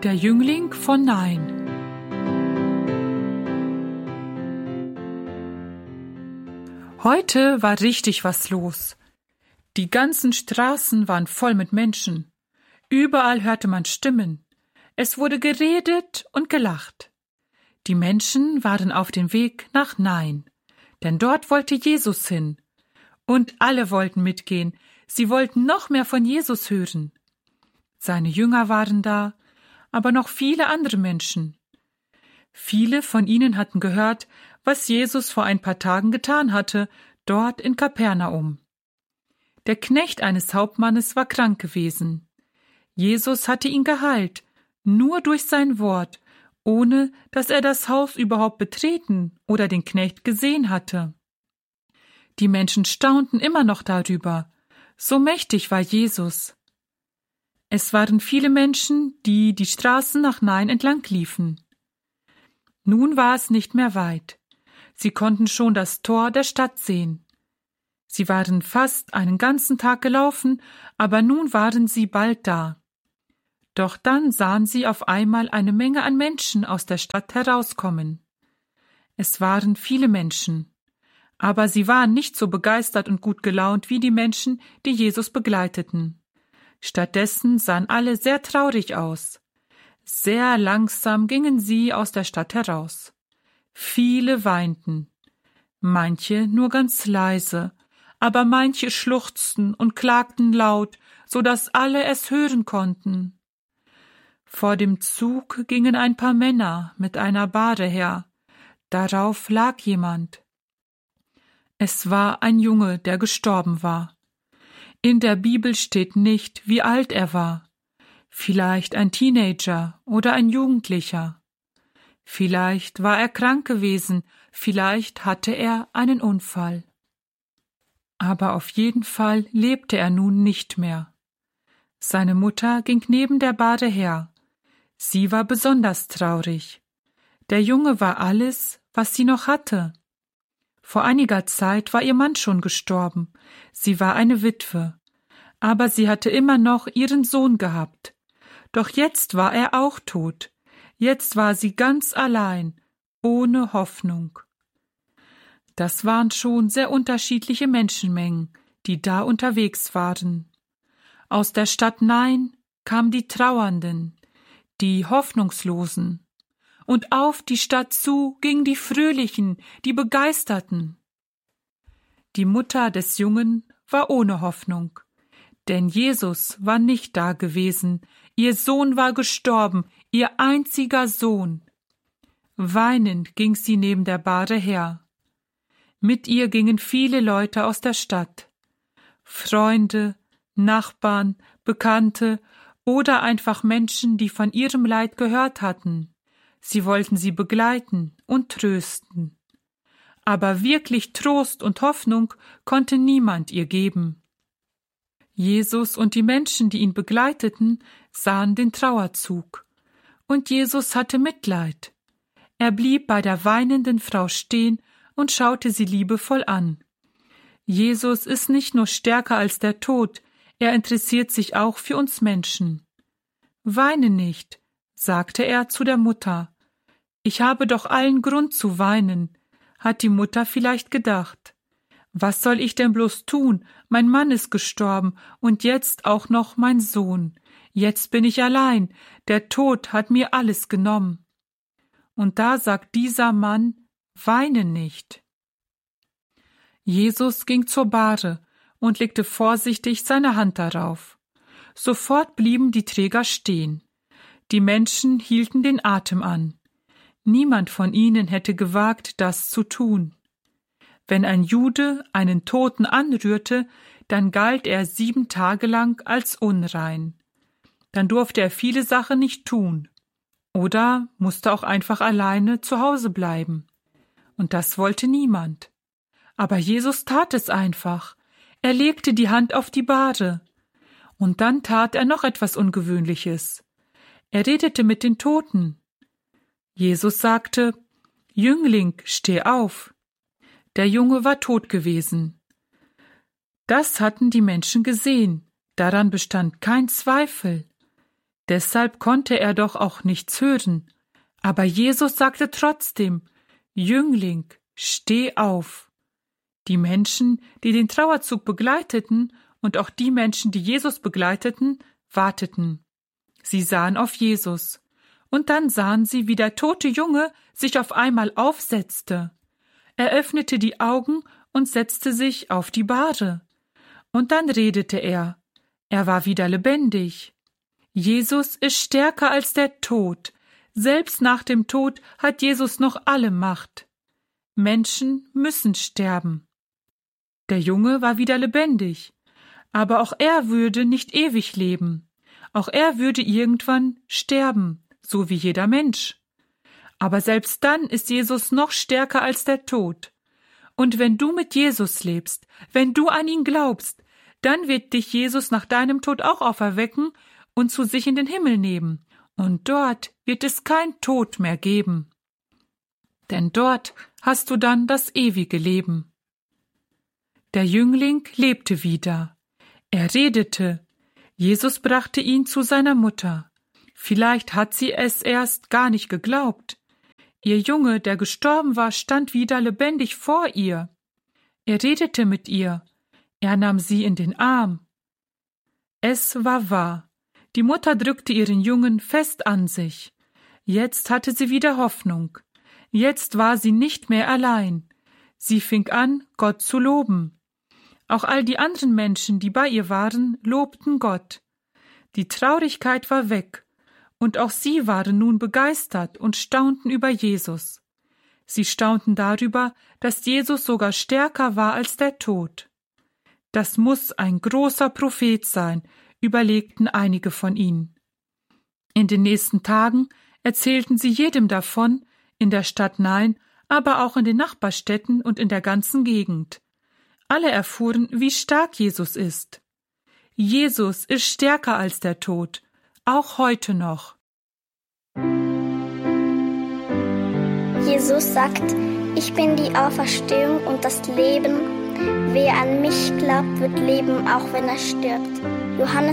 Der Jüngling von Nain. Heute war richtig was los. Die ganzen Straßen waren voll mit Menschen. Überall hörte man Stimmen. Es wurde geredet und gelacht. Die Menschen waren auf dem Weg nach Nain, denn dort wollte Jesus hin. Und alle wollten mitgehen. Sie wollten noch mehr von Jesus hören. Seine Jünger waren da, aber noch viele andere Menschen. Viele von ihnen hatten gehört, was Jesus vor ein paar Tagen getan hatte, dort in Kapernaum. Der Knecht eines Hauptmannes war krank gewesen. Jesus hatte ihn geheilt, nur durch sein Wort, ohne dass er das Haus überhaupt betreten oder den Knecht gesehen hatte. Die Menschen staunten immer noch darüber. So mächtig war Jesus. Es waren viele Menschen, die die Straßen nach Nain entlang liefen. Nun war es nicht mehr weit. Sie konnten schon das Tor der Stadt sehen. Sie waren fast einen ganzen Tag gelaufen, aber nun waren sie bald da. Doch dann sahen sie auf einmal eine Menge an Menschen aus der Stadt herauskommen. Es waren viele Menschen, aber sie waren nicht so begeistert und gut gelaunt wie die Menschen, die Jesus begleiteten. Stattdessen sahen alle sehr traurig aus. Sehr langsam gingen sie aus der Stadt heraus. Viele weinten, manche nur ganz leise, aber manche schluchzten und klagten laut, so dass alle es hören konnten. Vor dem Zug gingen ein paar Männer mit einer Bahre her. Darauf lag jemand. Es war ein Junge, der gestorben war. In der Bibel steht nicht, wie alt er war. Vielleicht ein Teenager oder ein Jugendlicher. Vielleicht war er krank gewesen, vielleicht hatte er einen Unfall. Aber auf jeden Fall lebte er nun nicht mehr. Seine Mutter ging neben der Bahre her. Sie war besonders traurig. Der Junge war alles, was sie noch hatte. Vor einiger Zeit war ihr Mann schon gestorben. Sie war eine Witwe. Aber sie hatte immer noch ihren Sohn gehabt. Doch jetzt war er auch tot. Jetzt war sie ganz allein, ohne Hoffnung. Das waren schon sehr unterschiedliche Menschenmengen, die da unterwegs waren. Aus der Stadt Nain kamen die Trauernden, die Hoffnungslosen. Und auf die Stadt zu gingen die Fröhlichen, die Begeisterten. Die Mutter des Jungen war ohne Hoffnung, denn Jesus war nicht da gewesen, ihr Sohn war gestorben, ihr einziger Sohn. Weinend ging sie neben der Bahre her. Mit ihr gingen viele Leute aus der Stadt. Freunde, Nachbarn, Bekannte oder einfach Menschen, die von ihrem Leid gehört hatten. Sie wollten sie begleiten und trösten. Aber wirklich Trost und Hoffnung konnte niemand ihr geben. Jesus und die Menschen, die ihn begleiteten, sahen den Trauerzug. Und Jesus hatte Mitleid. Er blieb bei der weinenden Frau stehen und schaute sie liebevoll an. Jesus ist nicht nur stärker als der Tod, er interessiert sich auch für uns Menschen. Weine nicht, sagte er zu der Mutter. Ich habe doch allen Grund zu weinen, hat die Mutter vielleicht gedacht. Was soll ich denn bloß tun? Mein Mann ist gestorben und jetzt auch noch mein Sohn. Jetzt bin ich allein, der Tod hat mir alles genommen. Und da sagt dieser Mann, weine nicht. Jesus ging zur Bahre und legte vorsichtig seine Hand darauf. Sofort blieben die Träger stehen. Die Menschen hielten den Atem an. Niemand von ihnen hätte gewagt, das zu tun. Wenn ein Jude einen Toten anrührte, dann galt er 7 Tage lang als unrein. Dann durfte er viele Sachen nicht tun. Oder musste auch einfach alleine zu Hause bleiben. Und das wollte niemand. Aber Jesus tat es einfach. Er legte die Hand auf die Bahre. Und dann tat er noch etwas Ungewöhnliches. Er redete mit den Toten. Jesus sagte, Jüngling, steh auf. Der Junge war tot gewesen. Das hatten die Menschen gesehen. Daran bestand kein Zweifel. Deshalb konnte er doch auch nichts hören. Aber Jesus sagte trotzdem: Jüngling, steh auf. Die Menschen, die den Trauerzug begleiteten, und auch die Menschen, die Jesus begleiteten, warteten. Sie sahen auf Jesus. Und dann sahen sie, wie der tote Junge sich auf einmal aufsetzte. Er öffnete die Augen und setzte sich auf die Bahre. Und dann redete er. Er war wieder lebendig. Jesus ist stärker als der Tod. Selbst nach dem Tod hat Jesus noch alle Macht. Menschen müssen sterben. Der Junge war wieder lebendig. Aber auch er würde nicht ewig leben. Auch er würde irgendwann sterben, so wie jeder Mensch. Aber selbst dann ist Jesus noch stärker als der Tod. Und wenn du mit Jesus lebst, wenn du an ihn glaubst, dann wird dich Jesus nach deinem Tod auch auferwecken und zu sich in den Himmel nehmen. Und dort wird es kein Tod mehr geben. Denn dort hast du dann das ewige Leben. Der Jüngling lebte wieder. Er redete. Jesus brachte ihn zu seiner Mutter. Vielleicht hat sie es erst gar nicht geglaubt. Ihr Junge, der gestorben war, stand wieder lebendig vor ihr. Er redete mit ihr. Er nahm sie in den Arm. Es war wahr. Die Mutter drückte ihren Jungen fest an sich. Jetzt hatte sie wieder Hoffnung. Jetzt war sie nicht mehr allein. Sie fing an, Gott zu loben. Auch all die anderen Menschen, die bei ihr waren, lobten Gott. Die Traurigkeit war weg, und auch sie waren nun begeistert und staunten über Jesus. Sie staunten darüber, dass Jesus sogar stärker war als der Tod. Das muss ein großer Prophet sein, überlegten einige von ihnen. In den nächsten Tagen erzählten sie jedem davon, in der Stadt Nain, aber auch in den Nachbarstädten und in der ganzen Gegend. Alle erfuhren, wie stark Jesus ist. Jesus ist stärker als der Tod, auch heute noch. Jesus sagt: Ich bin die Auferstehung und das Leben. Wer an mich glaubt, wird leben, auch wenn er stirbt. Johannes